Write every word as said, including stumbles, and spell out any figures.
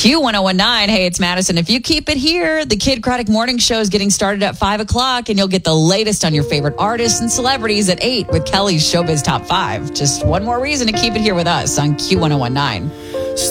Q one oh one nine. Hey, it's Madison. If you keep it here, the Kid Craddock Morning Show is getting started at five o'clock, and you'll get the latest on your favorite artists and celebrities at eight with Kelly's Showbiz Top five. Just one more reason to keep it here with us on Q one oh one nine.